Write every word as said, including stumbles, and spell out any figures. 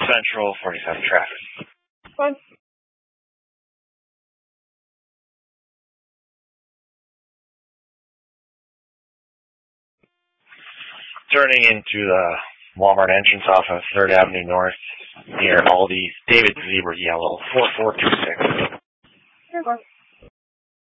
Central, forty-seven traffic. Fine. Turning into the Walmart entrance off of third Avenue North near Aldi, David Zebra Yellow, four four two six. You're going.